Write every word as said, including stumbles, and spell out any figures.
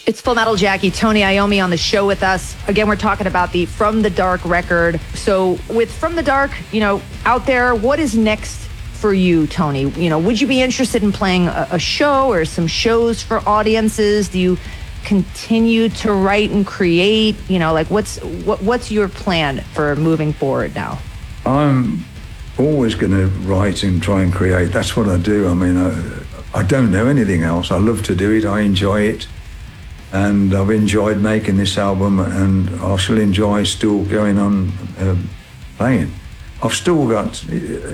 It's Full Metal Jackie, Tony Iommi on the show with us. Again, we're talking about the From the Dark record. So with From the Dark, you know, out there, what is next for you, Tony? You know, would you be interested in playing a, a show or some shows for audiences? Do you continue to write and create? You know, like what's what, what's your plan for moving forward now? I'm always going to write and try and create. That's what I do. I mean, I, I don't know anything else. I love to do it. I enjoy it. And I've enjoyed making this album, and I shall enjoy still going on uh, playing. I've still got